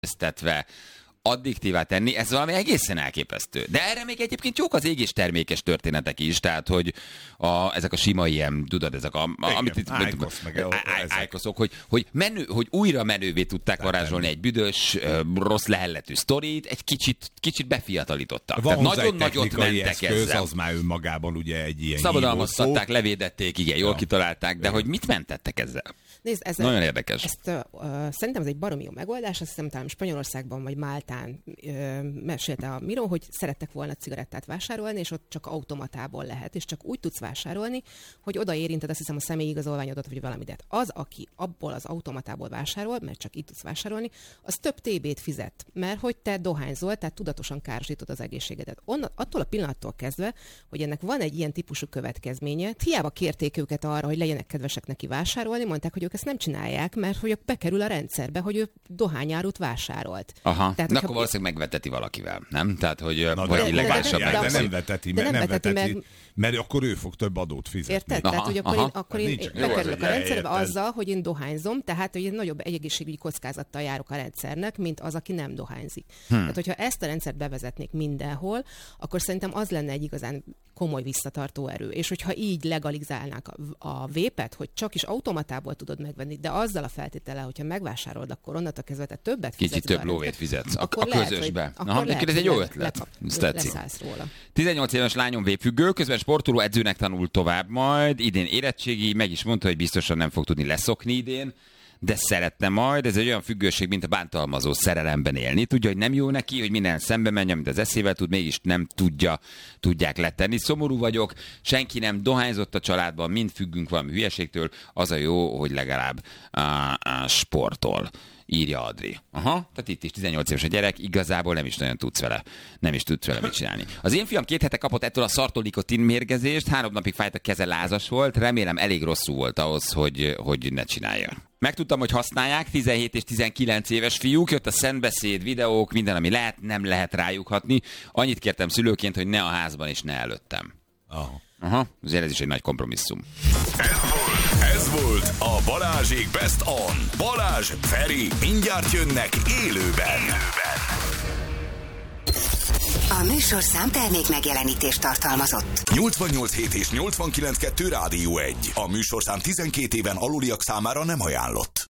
tetve addiktívá tenni, ez valami egészen elképesztő. De erre még egyébként jók az égés termékes történetek is, tehát, hogy ezek a sima ilyen, tudod, ezek amit itt ájkoszok, hogy újra menővé tudták varázsolni egy büdös, rossz lehelletű sztorit, egy kicsit befiatalítottak. Van tehát nagyon nagyot mentek eszköz, ezzel. az már önmagában ugye egy ilyen szabadalmaztatták, levédették, igen, jól kitalálták, de hogy mit mentettek ezzel? Nézd, nagyon érdekes. Szerintem ez egy baromi jó megoldás, azt hiszem talán Spanyolországban vagy Máltán mesélte a Miró, hogy szerettek volna cigarettát vásárolni, és ott csak automatából lehet, és csak úgy tudsz vásárolni, hogy oda érinted, azt hiszem, a személyi igazolványodat, vagy valami. De az, aki abból az automatából vásárol, mert csak így tudsz vásárolni, az több TB-t fizet, mert hogy te dohányzol, tehát tudatosan károsítod az egészségedet. Attól a pillanattól kezdve, hogy ennek van egy ilyen típusú következménye, hiába kérték őket arra, hogy legyenek kedvesek neki vásárolni, mondták, hogy ők ezt nem csinálják, mert hogy bekerül a rendszerbe, hogy ő dohányárut vásárolt. Aha. Tehát, akkor valószínűleg megveteti valakivel, nem? Tehát, hogy vagy illegálisabb. De nem veteti meg, mert akkor ő fog több adót fizetni. Érted? Tehát, hogy akkor én bekerülök a rendszerbe azzal, hogy én dohányzom, tehát, hogy én nagyobb egészségügyi kockázattal járok a rendszernek, mint az, aki nem dohányzik. Tehát, hogyha ezt a rendszert bevezetnék mindenhol, akkor szerintem az lenne egy igazán komoly visszatartó erő. És hogyha így legalizálnák a vépet, hogy csak is automatából tudod megvenni, de azzal a feltétellel, hogyha megvásárolod, akkor onnantól kezdve te többet fizetsz. Kicsit több lóvét fizetsz a közösbe. Ez egy jó ötlet. Leszállsz róla. 18 éves lányom vépfüggő, közben sportoló edzőnek tanul tovább majd, idén érettségi, meg is mondta, hogy biztosan nem fog tudni leszokni idén, de szeretne majd, ez egy olyan függőség, mint a bántalmazó szerelemben élni. Tudja, hogy nem jó neki, hogy minden szembe menjen, amit az eszével tud, mégis nem tudják letenni. Szomorú vagyok, senki nem dohányzott a családban, mind függünk valami hülyeségtől, az a jó, hogy legalább sportol. Írja Adri. Aha, tehát itt is 18 éves a gyerek, igazából nem is nagyon tudsz vele mit csinálni. Az én fiam 2 hete kapott ettől a szartól nikotin mérgezést, 3 napig fájt, a keze lázas volt, remélem elég rosszul volt ahhoz, hogy ne csinálja. Megtudtam, hogy használják, 17 és 19 éves fiúk, jött a szentbeszéd, videók, minden, ami lehet, nem lehet rájuk hatni. Annyit kértem szülőként, hogy ne a házban és ne előttem. Aha, azért ez is egy nagy kompromisszum. Ez volt a Balázsék Best On. Balázs, Feri, mindjárt jönnek élőben. A műsorszám termék megjelenítést tartalmazott. 88.7 és 89.2 Rádió 1. A műsorszám 12 éven aluliak számára nem ajánlott.